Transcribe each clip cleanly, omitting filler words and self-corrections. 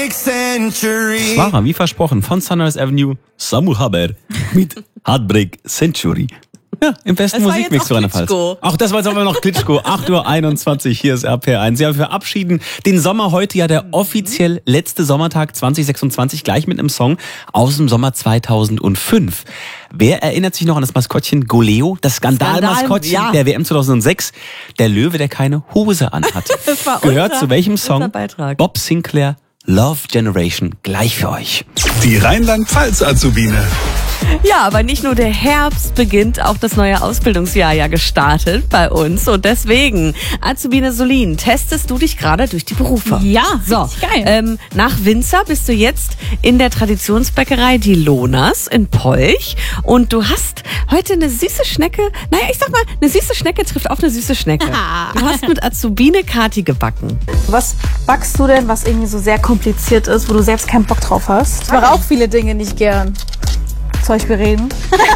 War wie versprochen von Sunrise Avenue, Samu Haber mit Heartbreak Century. Ja, im besten Musikmix zu Rheinland-Pfalz. Auch das war jetzt aber noch Klitschko. 8:21 Uhr, hier ist RPR1. Ja, wir verabschieden den Sommer heute, ja der offiziell letzte Sommertag 2026, gleich mit einem Song aus dem Sommer 2005. Wer erinnert sich noch an das Maskottchen Goleo, das Skandalmaskottchen der WM 2006? Der Löwe, der keine Hose anhatte. Gehört zu welchem Song? Bob Sinclair, Love Generation, gleich für euch. Die Rheinland-Pfalz-Azubine. Ja, aber nicht nur der Herbst beginnt, auch das neue Ausbildungsjahr ja gestartet bei uns. Und deswegen, Azubine Solin, testest du dich gerade durch die Berufe? Ja, so, geil. Nach Winzer bist du jetzt in der Traditionsbäckerei Die Lohners in Polch. Und du hast heute eine süße Schnecke, ich sag mal, eine süße Schnecke trifft auf eine süße Schnecke. Du hast mit Azubine Kati gebacken. Was backst du denn, was irgendwie so sehr kompliziert ist, wo du selbst keinen Bock drauf hast? Ich mache auch viele Dinge nicht gern. Zum Beispiel reden.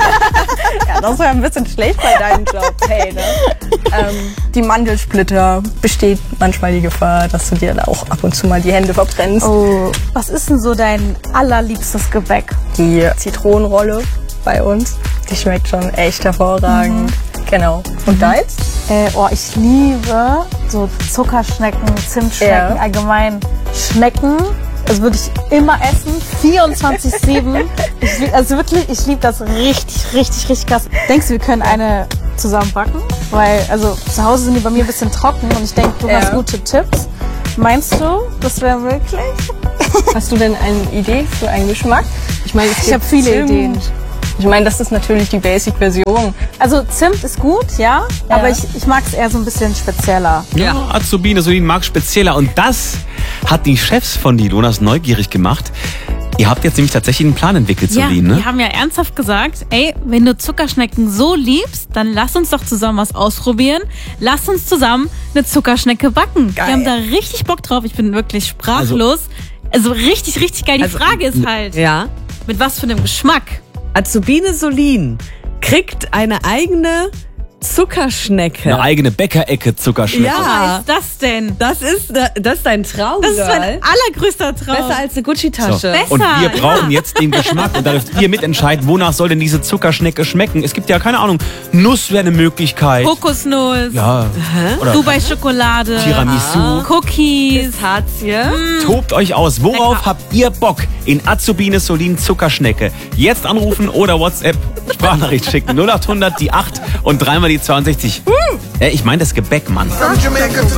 Ja, das wäre ein bisschen schlecht bei deinem Job. Hey, ne? Die Mandelsplitter besteht manchmal die Gefahr, dass du dir da auch ab und zu mal die Hände verbrennst. Oh, was ist denn so dein allerliebstes Gebäck? Die Zitronenrolle bei uns, die schmeckt schon echt hervorragend. Genau. Und deins? Ich liebe so Zuckerschnecken, Zimtschnecken, allgemein Schnecken. Das würde ich immer essen, 24/7. Ich liebe das richtig krass. Denkst du, wir können eine zusammen backen? Weil, zu Hause sind die bei mir ein bisschen trocken und ich denke, du hast gute Tipps. Meinst du, das wäre möglich? Hast du denn eine Idee für einen Geschmack? Ich meine, ich habe viele Ideen. Ich meine, das ist natürlich die Basic-Version. Also Zimt ist gut, ja. Aber ich mag es eher so ein bisschen spezieller. Ja, Azubine Solin mag spezieller. Und das hat die Chefs von Die Lohners neugierig gemacht. Ihr habt jetzt nämlich tatsächlich einen Plan entwickelt, Solin, ne? Die haben ja ernsthaft gesagt, wenn du Zuckerschnecken so liebst, dann lass uns doch zusammen was ausprobieren. Lass uns zusammen eine Zuckerschnecke backen. Geil. Wir haben da richtig Bock drauf. Ich bin wirklich sprachlos. Also richtig geil. Die Frage ist halt, mit was für einem Geschmack? Azubine Solin kriegt eine eigene Zuckerschnecke. Eine eigene Bäckerecke Zuckerschnecke. Ja. Was ist das denn? Das ist dein Traum, Das ist mein allergrößter Traum. Besser als eine Gucci-Tasche. So. Und wir brauchen jetzt den Geschmack und da dürft ihr mitentscheiden, wonach soll denn diese Zuckerschnecke schmecken. Es gibt ja, keine Ahnung, Nuss wäre eine Möglichkeit. Kokosnuss. Ja. Oder Dubai-Schokolade. Tiramisu. Cookies. Pistazie. Tobt euch aus. Worauf habt ihr Bock in Azubine Solin Zuckerschnecke? Jetzt anrufen oder WhatsApp Sprachnachricht schicken. 0800 die 8 und dreimal die 62. Ich meine das Gebäck, Mann. From Jamaica to